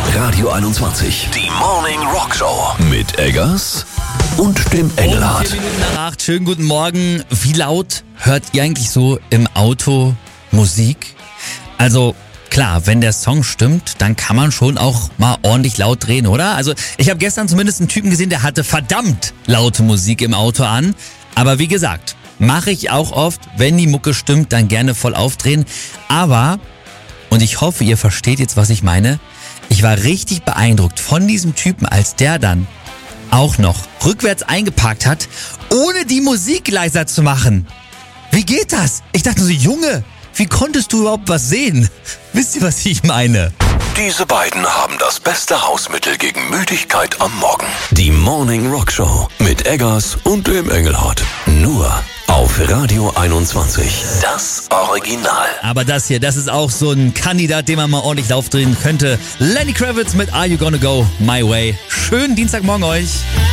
Radio 21. Die Morning Rock Show. Mit Eggers und dem Engelhardt. 4 Minuten nach 8. Schönen guten Morgen. Wie laut hört ihr eigentlich so im Auto Musik? Also klar, wenn der Song stimmt, dann kann man schon auch mal ordentlich laut drehen, oder? Also ich habe gestern zumindest einen Typen gesehen, der hatte verdammt laute Musik im Auto an. Aber wie gesagt, mache ich auch oft, wenn die Mucke stimmt, dann gerne voll aufdrehen. Aber, und ich hoffe, ihr versteht jetzt, was ich meine, ich war richtig beeindruckt von diesem Typen, als der dann auch noch rückwärts eingeparkt hat, ohne die Musik leiser zu machen. Wie geht das? Ich dachte so, Junge, wie konntest du überhaupt was sehen? Wisst ihr, was ich meine? Diese beiden haben das beste Hausmittel gegen Müdigkeit am Morgen. Die Morning Rock Show mit Eggers und dem Engelhardt. Nur auf Radio 21. Das Original. Aber das hier, das ist auch so ein Kandidat, den man mal ordentlich aufdrehen könnte. Lenny Kravitz mit Are You Gonna Go My Way. Schönen Dienstagmorgen euch.